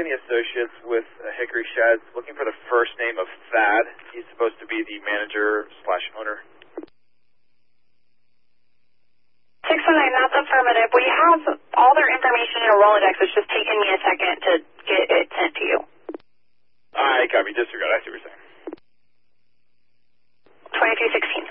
Delaney Associates with Hickory Sheds, looking for the first name of Thad. He's supposed to be the manager/owner. 619, that's affirmative. We have all their information in a Rolodex. It's just taken me a second to get it sent to you. I copy. Disregard. I see what you're saying. 2216.